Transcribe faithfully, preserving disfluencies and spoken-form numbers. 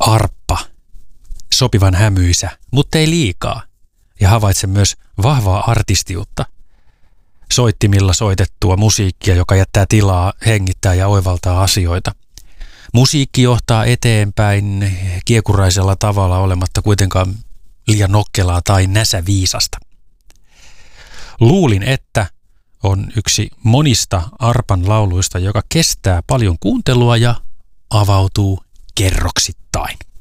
Arppa, sopivan hämyisä, mutta ei liikaa. Ja havaitsen myös vahvaa artistiutta. Soittimilla soitettua musiikkia, joka jättää tilaa hengittää ja oivaltaa asioita. Musiikki johtaa eteenpäin kiekuraisella tavalla olematta kuitenkaan liian nokkelaa tai näsäviisasta. Luulin, että on yksi monista Arpan lauluista, joka kestää paljon kuuntelua ja avautuu kerroksittain.